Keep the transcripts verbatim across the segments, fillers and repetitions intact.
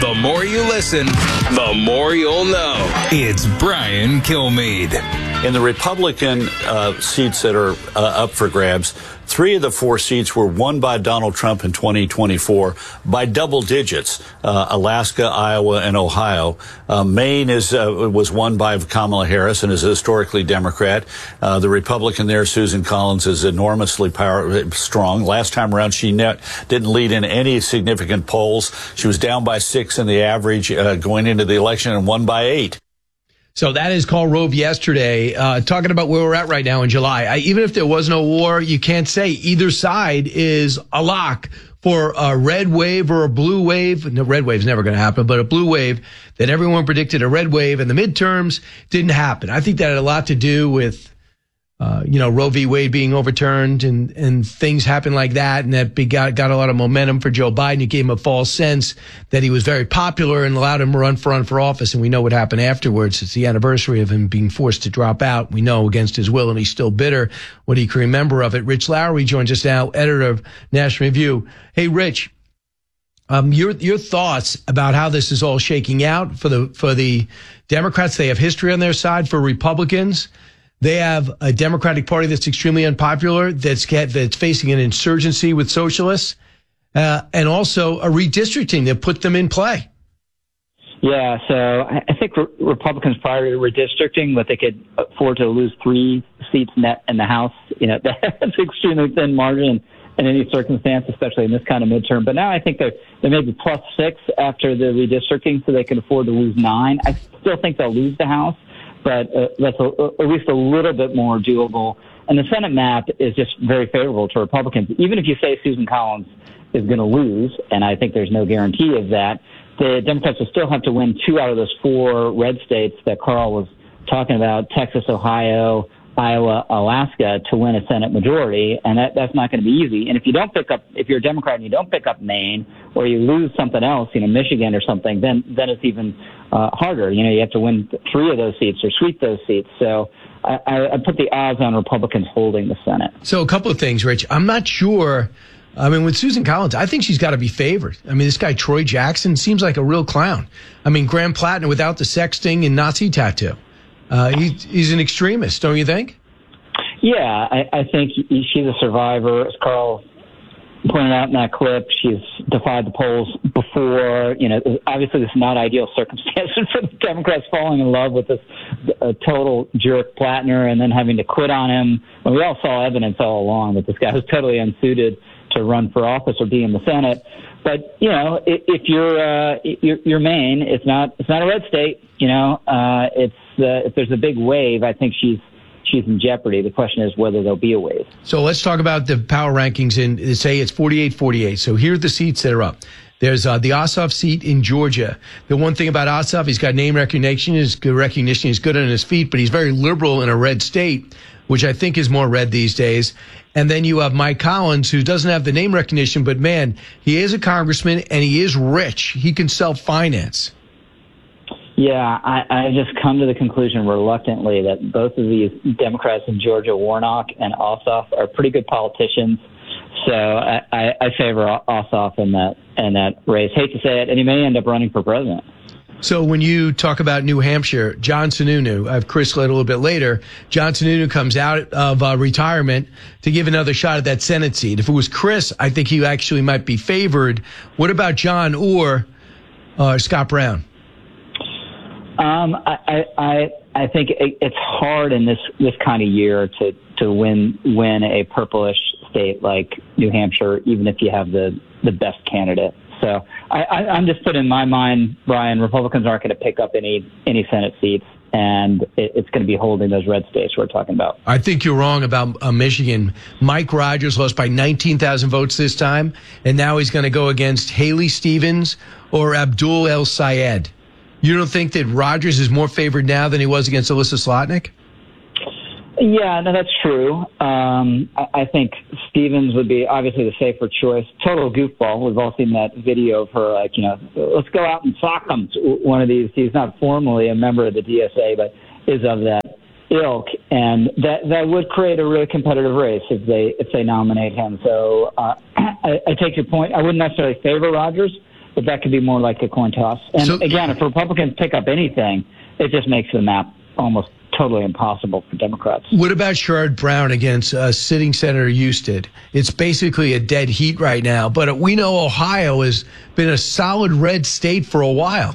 The more you listen, the more you'll know. It's Brian Kilmeade. In the Republican uh, seats that are uh, up for grabs, three of the four seats were won by Donald Trump in twenty twenty-four by double digits, uh, Alaska, Iowa, and Ohio. Uh, Maine is uh, was won by Kamala Harris and is historically Democrat. Uh, the Republican there, Susan Collins, is enormously power, strong. Last time around, she net, didn't lead in any significant polls. She was down by six in the average uh, going into the election and won by eight. So that is Karl Rove yesterday, uh, talking about where we're at right now in July. I, even if there was no war, you can't say either side is a lock for a red wave or a blue wave. No, red wave's never going to happen, but a blue wave that everyone predicted a red wave in the midterms didn't happen. I think that had a lot to do with, uh, you know, Roe v. Wade being overturned and, and things happen like that. And that got, got a lot of momentum for Joe Biden. It gave him a false sense that he was very popular and allowed him to run for, run for office. And we know what happened afterwards. It's the anniversary of him being forced to drop out. We know against his will, and he's still bitter what he can remember of it. Rich Lowry joins us now, editor of National Review. Hey, Rich, um, your, your thoughts about how this is all shaking out for the, for the Democrats. They have history on their side. For Republicans, they have a Democratic Party that's extremely unpopular, that's get, that's facing an insurgency with socialists, uh, and also a redistricting that put them in play. Yeah, so I think re- Republicans prior to redistricting, but they could afford to lose three seats net in the House. You know, that's an extremely thin margin in any circumstance, especially in this kind of midterm. But now I think they're, they may be plus six after the redistricting, so they can afford to lose nine. I still think they'll lose the House, but uh, that's a, at least a little bit more doable. And the Senate map is just very favorable to Republicans. Even if you say Susan Collins is going to lose, and I think there's no guarantee of that, the Democrats will still have to win two out of those four red states that Karl was talking about, Texas, Ohio, Iowa, Alaska, to win a Senate majority, and that, that's not going to be easy. And if you don't pick up, if you're a Democrat and you don't pick up Maine, or you lose something else, you know, Michigan or something, then then it's even uh, harder. You know, you have to win three of those seats or sweep those seats. So I, I, I put the odds on Republicans holding the Senate. So a couple of things, Rich. I'm not sure. I mean, with Susan Collins, I think she's got to be favored. I mean, this guy, Troy Jackson, seems like a real clown. I mean, Graham Plattner without the sexting and Nazi tattoo. Uh, he, he's an extremist, don't you think? Yeah, I, I think she's a survivor. As Karl pointed out in that clip, she's defied the polls before. You know, obviously this is not ideal circumstances for the Democrats falling in love with this uh, total jerk Plattner and then having to quit on him. Well, we all saw evidence all along that this guy was totally unsuited to run for office or be in the Senate. But, you know, if, if you're, uh, you're, you're Maine, it's not, it's not a red state. You know, uh, it's, uh, if there's a big wave, I think she's, she's in jeopardy. The question is whether there'll be a wave. So let's talk about the power rankings in, say it's forty-eight forty-eight. So here are the seats that are up. There's uh, the Ossoff seat in Georgia. The one thing about Ossoff, he's got name recognition, his good recognition, he's good on his feet, but he's very liberal in a red state, which I think is more red these days. And then you have Mike Collins, who doesn't have the name recognition, but man, he is a congressman and he is rich. He can self-finance. Yeah, I, I just come to the conclusion reluctantly that both of these Democrats in Georgia, Warnock and Ossoff, are pretty good politicians. So I, I, I favor Ossoff in that in that race. Hate to say it, and he may end up running for president. So when you talk about New Hampshire, John Sununu, I have Chris a little bit later, John Sununu comes out of uh, retirement to give another shot at that Senate seat. If it was Chris, I think he actually might be favored. What about John or uh, Scott Brown? Um, I, I, I think it, it's hard in this, this kind of year to, to win, win a purplish state like New Hampshire, even if you have the, the best candidate. So I, I, I'm just putting in my mind, Brian, Republicans aren't going to pick up any, any Senate seats, and it, it's going to be holding those red states we're talking about. I think you're wrong about uh, Michigan. Mike Rogers lost by nineteen thousand votes this time, and now he's going to go against Haley Stevens or Abdul El Sayed. You don't think that Rogers is more favored now than he was against Alyssa Slotnick? Yeah, no, that's true. Um, I, I think Stevens would be obviously the safer choice. Total goofball. We've all seen that video of her, like, you know, let's go out and sock him. One of these. He's not formally a member of the D S A, but is of that ilk, and that that would create a really competitive race if they if they nominate him. So uh, I, I take your point. I wouldn't necessarily favor Rogers, but that could be more like a coin toss. And so, again, if Republicans pick up anything, it just makes the map almost totally impossible for Democrats. What about Sherrod Brown against uh, sitting Senator Husted? It's basically a dead heat right now, but we know Ohio has been a solid red state for a while.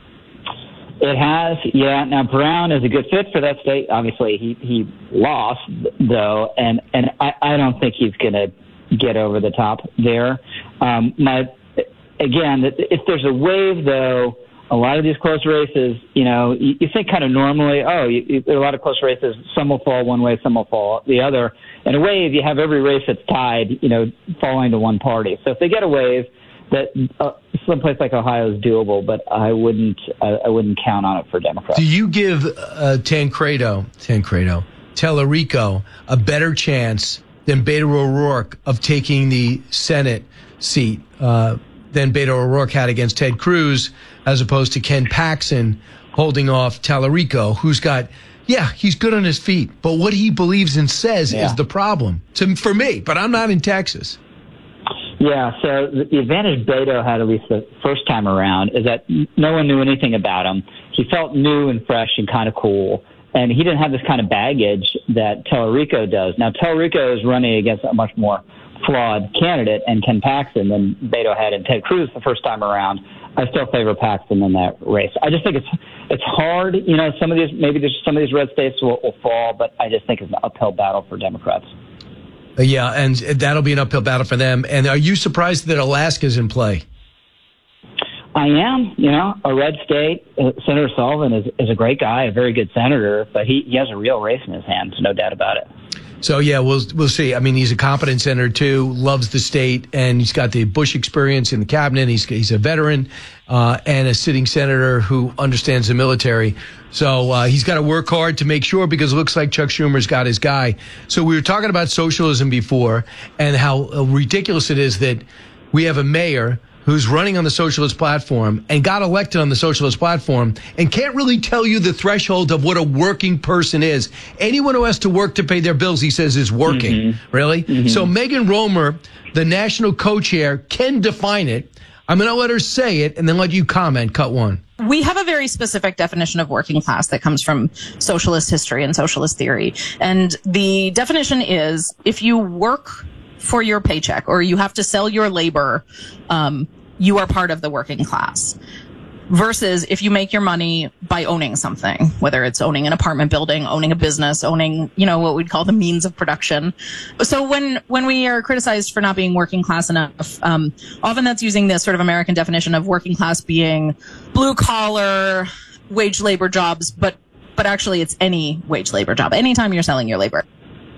It has, yeah. Now, Brown is a good fit for that state. Obviously, he, he lost, though, and, and I, I don't think he's going to get over the top there. Um, my, again, if there's a wave, though, a lot of these close races, you know, you, you think kind of normally, oh, you, you, there are a lot of close races. Some will fall one way, some will fall the other. In a wave, you have every race that's tied, you know, falling to one party. So if they get a wave, that uh, someplace like Ohio is doable, but I wouldn't, I, I wouldn't count on it for Democrats. Do you give uh, Tancredo, Tancredo, Tellerico a better chance than Beto O'Rourke of taking the Senate seat uh, than Beto O'Rourke had against Ted Cruz, as opposed to Ken Paxton holding off Tellerico, who's got, yeah, he's good on his feet, but what he believes and says yeah. is the problem to, for me, but I'm not in Texas. Yeah, so the advantage Beto had, at least the first time around, is that no one knew anything about him. He felt new and fresh and kind of cool, and he didn't have this kind of baggage that Tellerico does. Now, Tellerico is running against a much more flawed candidate and Ken Paxton than Beto had in Ted Cruz the first time around. I still favor Paxton in that race. I just think it's it's hard. You know, some of these, maybe there's some of these red states will, will fall, but I just think it's an uphill battle for Democrats. Uh, yeah, and that'll be an uphill battle for them. And are you surprised that Alaska's in play? I am. You know, a red state. Uh, Senator Sullivan is, is a great guy, a very good senator, but he, he has a real race in his hands, no doubt about it. So, yeah, we'll we'll see. I mean, he's a competent senator, too, loves the state, and he's got the Bush experience in the cabinet. He's he's a veteran uh, and a sitting senator who understands the military. So uh, he's got to work hard to make sure, because it looks like Chuck Schumer's got his guy. So we were talking about socialism before and how uh, ridiculous it is that we have a mayor who's running on the socialist platform and got elected on the socialist platform and can't really tell you the threshold of what a working person is. Anyone who has to work to pay their bills, he says, is working. Mm-hmm. Really? Mm-hmm. So Megan Romer, the national co-chair, can define it. I'm going to let her say it and then let you comment. Cut one. We have a very specific definition of working class that comes from socialist history and socialist theory. And the definition is, if you work for your paycheck or you have to sell your labor, um, you are part of the working class. Versus if you make your money by owning something, whether it's owning an apartment building, owning a business, owning, you know, what we'd call the means of production. So when, when we are criticized for not being working class enough, um, often that's using this sort of American definition of working class being blue collar, wage labor jobs, but, but actually it's any wage labor job, anytime you're selling your labor.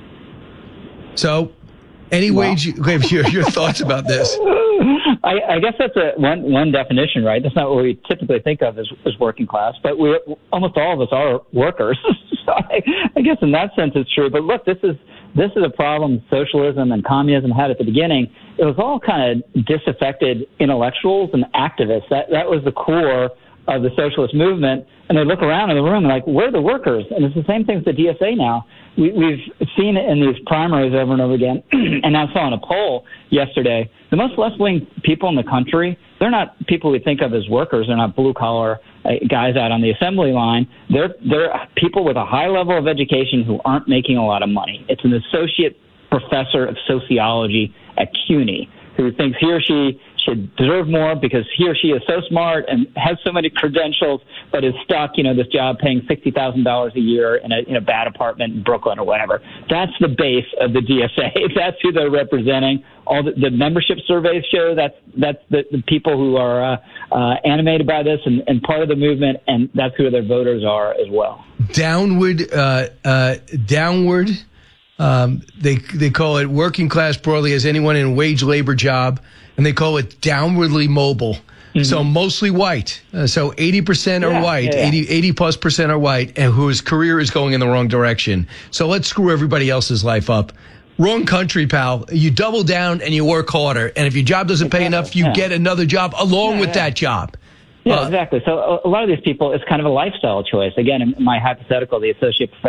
So any well. wage, your, your thoughts about this? I, I guess that's a one one definition, right? That's not what we typically think of as, as working class, but we almost all of us are workers. So I, I guess in that sense it's true. But look, this is this is a problem socialism and communism had at the beginning. It was all kind of disaffected intellectuals and activists. That that was the core of the socialist movement. And they look around in the room and like, where are the workers? And it's the same thing with the D S A now. We, we've seen it in these primaries over and over again. And I saw in a poll yesterday, the most left-wing people in the country, they're not people we think of as workers. They're not blue-collar uh, guys out on the assembly line. They're, they're people with a high level of education who aren't making a lot of money. It's an associate professor of sociology at CUNY who thinks he or she should deserve more because he or she is so smart and has so many credentials, but is stuck, you know, this job paying sixty thousand dollars a year in a, in a bad apartment in Brooklyn or whatever. That's the base of the D S A. That's who they're representing. All the, the membership surveys show that's, that's the, the people who are uh, uh, animated by this and, and part of the movement, and that's who their voters are as well. Downward, uh, uh, downward. Um, they they call it working class broadly as anyone in a wage labor job, and they call it downwardly mobile. Mm-hmm. So mostly white. Uh, so eighty percent are yeah, white, yeah, yeah. eighty, eighty plus percent are white, and whose career is going in the wrong direction. So let's screw everybody else's life up. Wrong country, pal. You double down and you work harder. And if your job doesn't pay enough, you yeah. get another job along yeah, with yeah. that job. Yeah, uh, exactly. So a, a lot of these people, it's kind of a lifestyle choice. Again, in my hypothetical, the associate professor